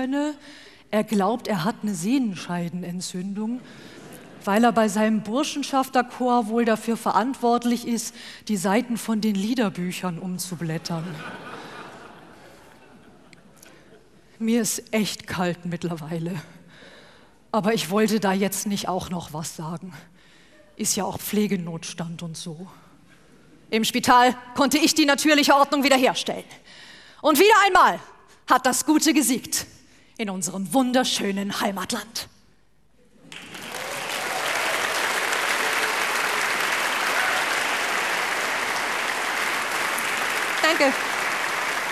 könne. Er glaubt, er hat eine Sehnenscheidenentzündung, weil er bei seinem Burschenschafterchor wohl dafür verantwortlich ist, die Seiten von den Liederbüchern umzublättern. Mir ist echt kalt mittlerweile. Aber ich wollte da jetzt nicht auch noch was sagen. Ist ja auch Pflegenotstand und so. Im Spital konnte ich die natürliche Ordnung wiederherstellen. Und wieder einmal hat das Gute gesiegt in unserem wunderschönen Heimatland. Danke.